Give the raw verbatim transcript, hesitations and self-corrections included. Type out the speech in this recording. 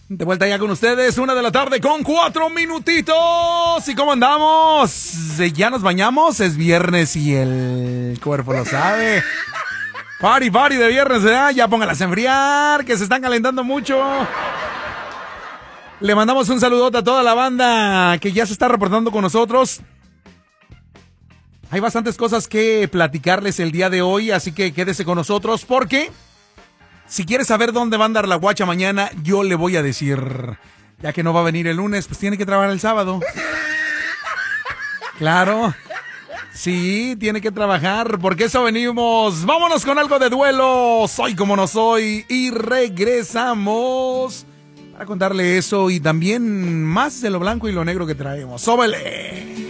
De vuelta ya con ustedes, una de la tarde con cuatro minutitos. ¿Y cómo andamos? ¿Ya nos bañamos? Es viernes y el cuerpo lo sabe. Party, party de viernes, ¿verdad? Ya póngalas a enfriar, que se están calentando mucho. Le mandamos un saludote a toda la banda que ya se está reportando con nosotros. Hay bastantes cosas que platicarles el día de hoy, así que quédese con nosotros porque si quieres saber dónde va a andar la guacha mañana, yo le voy a decir. Ya que no va a venir el lunes, pues tiene que trabajar el sábado. Claro. Sí, tiene que trabajar, porque eso venimos. Vámonos con algo de duelo. Soy como no soy. Y regresamos para contarle eso y también más de lo blanco y lo negro que traemos. ¡Sóbele!